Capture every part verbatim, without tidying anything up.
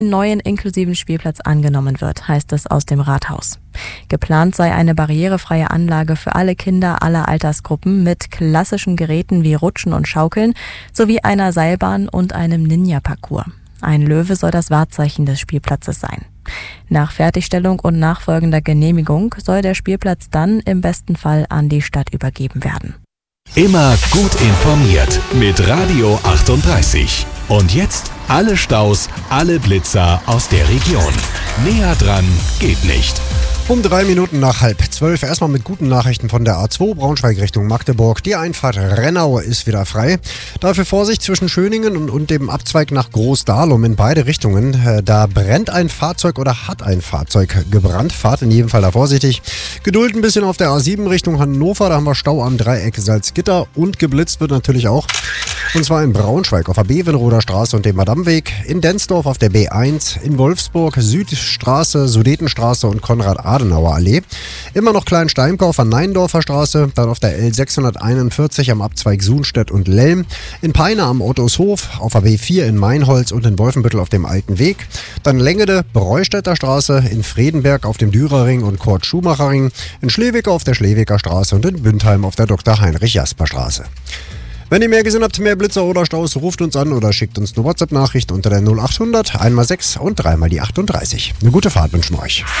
neuen inklusiven Spielplatz angenommen wird, heißt es aus dem Rathaus. Geplant sei eine barrierefreie Anlage für alle Kinder aller Altersgruppen mit klassischen Geräten wie Rutschen und Schaukeln sowie einer Seilbahn und einem Ninja-Parcours. Ein Löwe soll das Wahrzeichen des Spielplatzes sein. Nach Fertigstellung und nachfolgender Genehmigung soll der Spielplatz dann im besten Fall an die Stadt übergeben werden. Immer gut informiert mit Radio achtunddreißig. Und jetzt alle Staus, alle Blitzer aus der Region. Näher dran geht nicht. Um drei Minuten nach halb zwölf. Erstmal mit guten Nachrichten von der A zwei Braunschweig Richtung Magdeburg. Die Einfahrt Rennau ist wieder frei. Dafür Vorsicht zwischen Schöningen und, und dem Abzweig nach Großdahlum in beide Richtungen. Da brennt ein Fahrzeug oder hat ein Fahrzeug gebrannt. Fahrt in jedem Fall da vorsichtig. Geduld ein bisschen auf der A sieben Richtung Hannover. Da haben wir Stau am Dreieck Salzgitter und geblitzt wird natürlich auch. Und zwar in Braunschweig auf der Bevenroder Straße und dem Madamweg, in Densdorf auf der B eins, in Wolfsburg Südstraße, Sudetenstraße und Konrad-Adenauer Allee. Immer noch Kleinsteinkow auf der Neindorfer Straße, dann auf der L sechshunderteinundvierzig am Abzweig Sunstedt und Lelm, in Peine am Ottoeshof, auf der B vier in Meinholz und in Wolfenbüttel auf dem Alten Weg, dann Längede, Breustädter Straße, in Fredenberg auf dem Dürerring und Kurt-Schumacher-Ring, in Schleweck auf der Schlewecker Straße und in Bündheim auf der Doktor Heinrich-Jasper Straße. Wenn ihr mehr gesehen habt, mehr Blitzer oder Staus, ruft uns an oder schickt uns eine WhatsApp-Nachricht unter der null achthundert, eins sechs und dreimal die achtunddreißig. Eine gute Fahrt wünschen wir euch.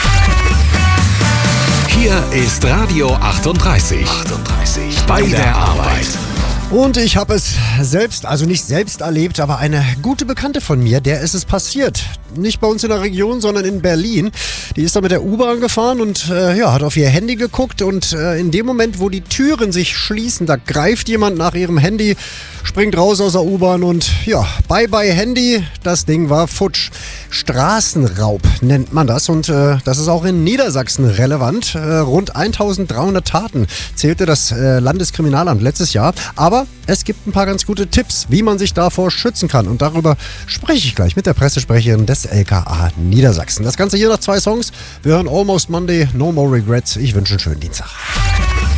Hier ist Radio achtunddreißig. achtunddreißig. Bei der Arbeit. Und ich habe es selbst, also nicht selbst erlebt, aber eine gute Bekannte von mir, der ist es passiert. Nicht bei uns in der Region, sondern in Berlin. Die ist da mit der U-Bahn gefahren und äh, ja, hat auf ihr Handy geguckt und äh, in dem Moment, wo die Türen sich schließen, da greift jemand nach ihrem Handy, springt raus aus der U-Bahn und ja, bye bye Handy, das Ding war futsch. Straßenraub nennt man das und äh, das ist auch in Niedersachsen relevant. Äh, rund eintausenddreihundert Taten zählte das äh, Landeskriminalamt letztes Jahr, aber es gibt ein paar ganz gute Tipps, wie man sich davor schützen kann und darüber spreche ich gleich mit der Pressesprecherin des L K A Niedersachsen. Das Ganze hier nach zwei Songs. Wir hören Almost Monday, No More Regrets. Ich wünsche einen schönen Dienstag.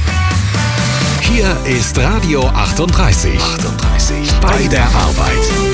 Hier ist Radio achtunddreißig. achtunddreißig. Bei der Arbeit.